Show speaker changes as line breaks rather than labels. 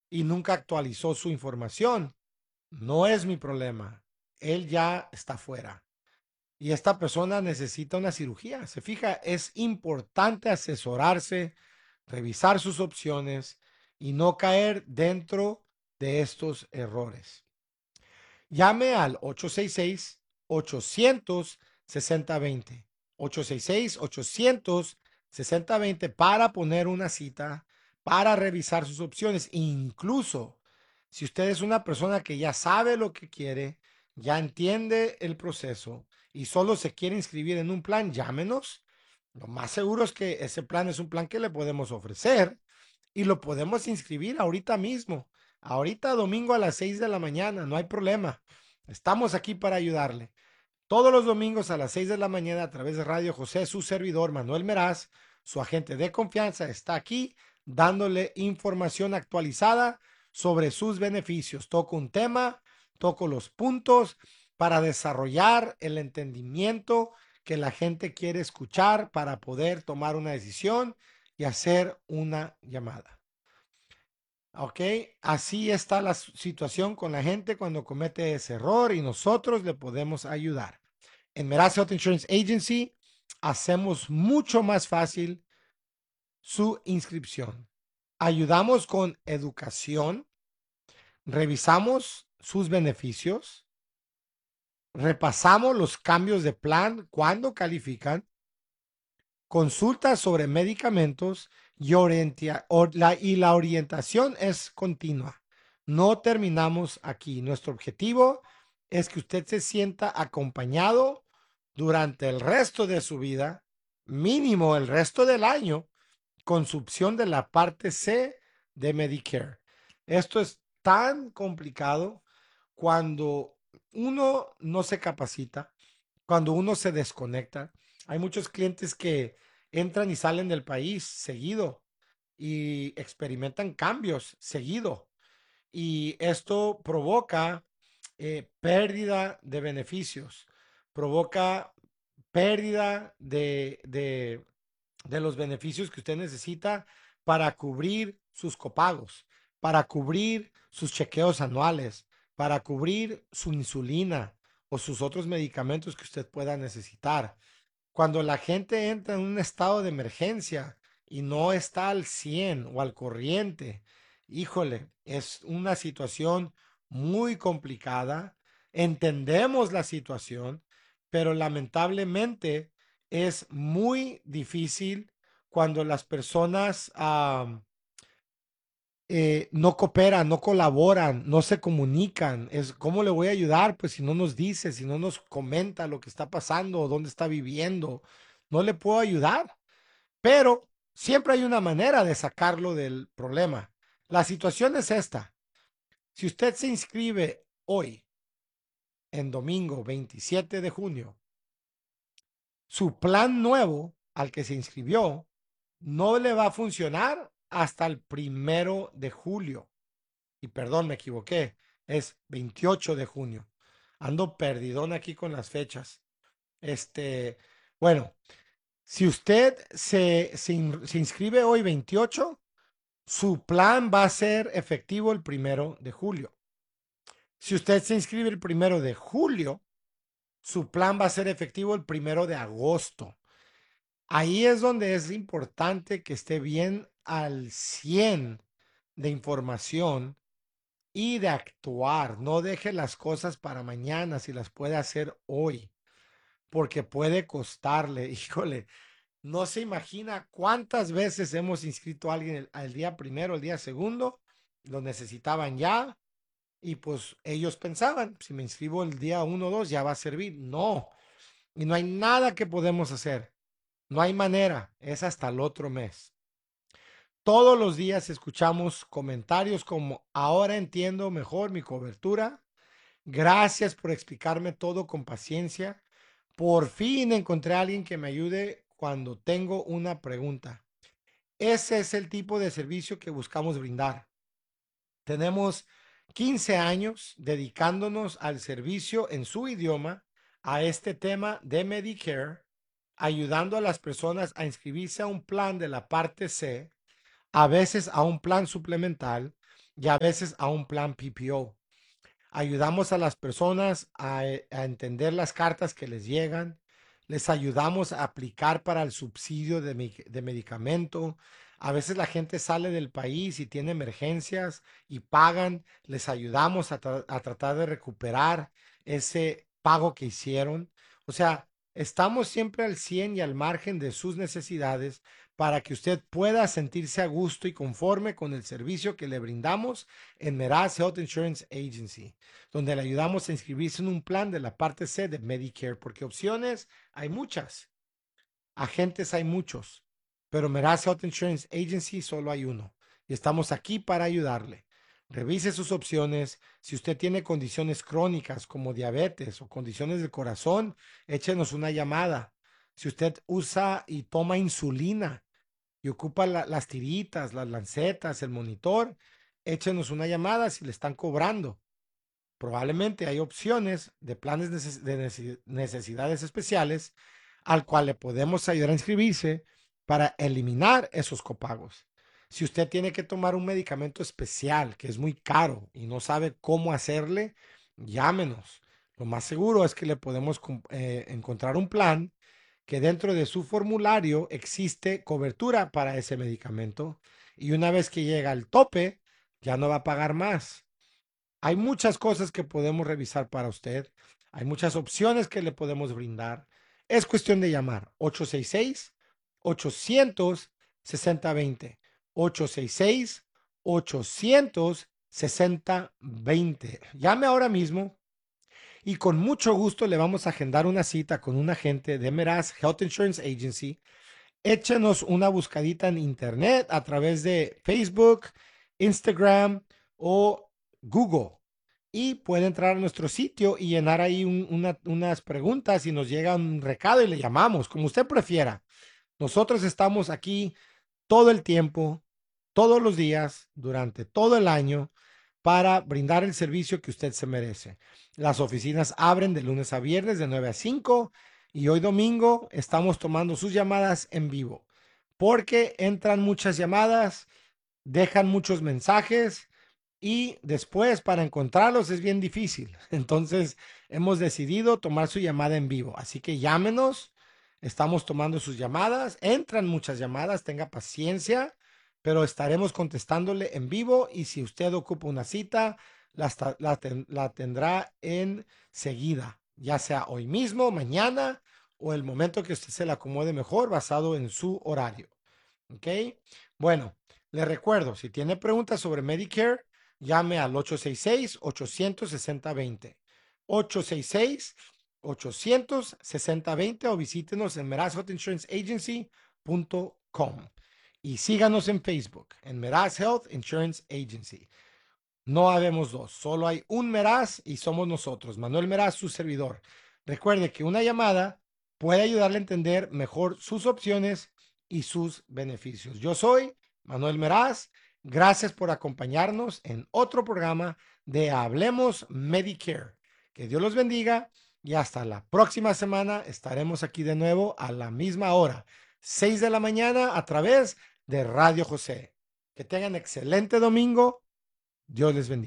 y nunca actualizó su información. No es mi problema. Él ya está fuera. Y esta persona necesita una cirugía. Se fija, es importante asesorarse, revisar sus opciones y no caer dentro de estos errores. Llame al 866-800-6020. 866-800-6020 para poner una cita, para revisar sus opciones. Incluso si usted es una persona que ya sabe lo que quiere, ya entiende el proceso y solo se quiere inscribir en un plan, llámenos. Lo más seguro es que ese plan es un plan que le podemos ofrecer y lo podemos inscribir ahorita mismo. Ahorita domingo a las 6 de la mañana, no hay problema. Estamos aquí para ayudarle. Todos los domingos a las 6 de la mañana a través de Radio José, su servidor Manuel Meraz, su agente de confianza, está aquí dándole información actualizada sobre sus beneficios. Toco un tema, toco los puntos para desarrollar el entendimiento que la gente quiere escuchar para poder tomar una decisión y hacer una llamada. Ok, así está la situación con la gente cuando comete ese error y nosotros le podemos ayudar. En Meraz Health Insurance Agency hacemos mucho más fácil su inscripción. Ayudamos con educación, revisamos sus beneficios, repasamos los cambios de plan cuando califican, consultas sobre medicamentos y la orientación es continua. No terminamos aquí. Nuestro objetivo es que usted se sienta acompañado durante el resto de su vida, mínimo el resto del año, con su opción de la parte C de Medicare. Esto es tan complicado cuando uno no se capacita, cuando uno se desconecta. Hay muchos clientes que entran y salen del país seguido y experimentan cambios seguido. Y esto provoca pérdida de beneficios, provoca pérdida de los beneficios que usted necesita para cubrir sus copagos, para cubrir sus chequeos anuales, para cubrir su insulina o sus otros medicamentos que usted pueda necesitar. Cuando la gente entra en un estado de emergencia y no está al 100 o al corriente, híjole, es una situación muy complicada. Entendemos la situación, pero lamentablemente es muy difícil cuando las personas no cooperan, no colaboran, no se comunican. Es cómo le voy a ayudar, pues si no nos dice, si no nos comenta lo que está pasando o dónde está viviendo, no le puedo ayudar. Pero siempre hay una manera de sacarlo del problema. La situación es esta. Si usted se inscribe hoy, en domingo 27 de junio, su plan nuevo al que se inscribió no le va a funcionar hasta el 1 de julio. Y perdón, me equivoqué, es 28 de junio. Ando perdidón aquí con las fechas. Este, bueno, si usted se inscribe hoy 28, su plan va a ser efectivo el 1 de julio. Si usted se inscribe el 1 de julio, su plan va a ser efectivo el 1 de agosto. Ahí es donde es importante que esté bien al 100 de información y de actuar. No deje las cosas para mañana si las puede hacer hoy, porque puede costarle. Híjole, no se imagina cuántas veces hemos inscrito a alguien al día primero, el día segundo, lo necesitaban ya y pues ellos pensaban, si me inscribo el día uno o 2 ya va a servir. No, y no hay nada que podemos hacer. No hay manera, es hasta el otro mes. Todos los días escuchamos comentarios como ahora entiendo mejor mi cobertura. Gracias por explicarme todo con paciencia. Por fin encontré a alguien que me ayude cuando tengo una pregunta. Ese es el tipo de servicio que buscamos brindar. Tenemos 15 años dedicándonos al servicio en su idioma a este tema de Medicare, ayudando a las personas a inscribirse a un plan de la parte C, a veces a un plan suplemental y a veces a un plan PPO. Ayudamos a las personas a entender las cartas que les llegan. Les ayudamos a aplicar para el subsidio de medicamento. A veces la gente sale del país y tiene emergencias y pagan. Les ayudamos a tratar de recuperar ese pago que hicieron. O sea, estamos siempre al 100 y al margen de sus necesidades para que usted pueda sentirse a gusto y conforme con el servicio que le brindamos en Meraz Health Insurance Agency, donde le ayudamos a inscribirse en un plan de la parte C de Medicare, porque opciones hay muchas, agentes hay muchos, pero Meraz Health Insurance Agency solo hay uno y estamos aquí para ayudarle. Revise sus opciones. Si usted tiene condiciones crónicas como diabetes o condiciones del corazón, échenos una llamada. Si usted usa y toma insulina y ocupa las tiritas, las lancetas, el monitor, échenos una llamada si le están cobrando. Probablemente hay opciones de planes de necesidades especiales al cual le podemos ayudar a inscribirse para eliminar esos copagos. Si usted tiene que tomar un medicamento especial que es muy caro y no sabe cómo hacerle, llámenos. Lo más seguro es que le podemos encontrar un plan que dentro de su formulario existe cobertura para ese medicamento y una vez que llega al tope, ya no va a pagar más. Hay muchas cosas que podemos revisar para usted. Hay muchas opciones que le podemos brindar. Es cuestión de llamar 866-800-6020. 866-800-6020. Llame ahora mismo y con mucho gusto le vamos a agendar una cita con un agente de Meraz Health Insurance Agency. Échenos una buscadita en internet a través de Facebook, Instagram o Google. Y puede entrar a nuestro sitio y llenar ahí unas preguntas y nos llega un recado y le llamamos, como usted prefiera. Nosotros estamos aquí todo el tiempo, todos los días, durante todo el año, para brindar el servicio que usted se merece. Las oficinas abren de lunes a viernes de 9 a 5 y hoy domingo estamos tomando sus llamadas en vivo porque entran muchas llamadas, dejan muchos mensajes y después para encontrarlos es bien difícil. Entonces hemos decidido tomar su llamada en vivo. Así que llámenos, estamos tomando sus llamadas, entran muchas llamadas, tenga paciencia, pero estaremos contestándole en vivo y si usted ocupa una cita, la tendrá enseguida, ya sea hoy mismo, mañana o el momento que usted se le acomode mejor basado en su horario. ¿Ok? Bueno, le recuerdo, si tiene preguntas sobre Medicare, llame al 866-860-20. 866-860-20 o visítenos en merazhealthinsuranceagency.com. Y síganos en Facebook, en Meraz Health Insurance Agency. No habemos dos, solo hay un Meraz y somos nosotros, Manuel Meraz, su servidor. Recuerde que una llamada puede ayudarle a entender mejor sus opciones y sus beneficios. Yo soy Manuel Meraz. Gracias por acompañarnos en otro programa de Hablemos Medicare. Que Dios los bendiga y hasta la próxima semana estaremos aquí de nuevo a la misma hora, 6 de la mañana a través de Radio José. Que tengan excelente domingo. Dios les bendiga.